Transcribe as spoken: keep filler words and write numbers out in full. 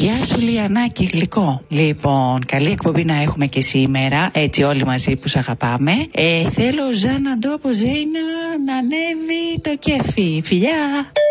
Γεια σου Λιανάκη, γλυκό. Λοιπόν, καλή εκπομπή να έχουμε και σήμερα, έτσι όλοι μαζί που σ' αγαπάμε. ε, Θέλω Ζάνα Ντόπο Ζέινα να ανέβει το κέφι. Φιλιά!